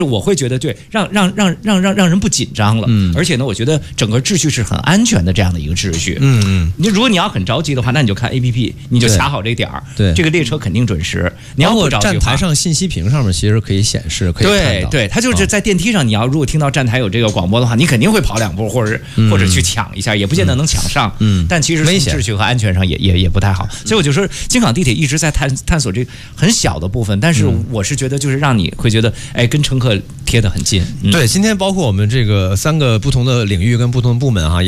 我会觉得对，让人不紧张了，而且呢，我觉得整个秩序是很安全的这样的一个秩序，如果你要很着急的话，那你就看 APP， 你就卡好这点儿， 对， 这个列车肯定准时。你要不着急的话， 站台上信息屏上面其实可以显示，可以看到， 对，它就是在电梯上，你要如果听到站台有这个广播的话，你肯定会跑2步，或者去抢一下，也不见得能抢上，但其实从秩序和安全上也不太好，所以我就说京港地铁一直在探索这个很小的部分，但是我是觉得就是让你会觉得，哎，跟乘客贴得很近。 对，今天包括我们这个3个不同的领域跟不同的部门哈。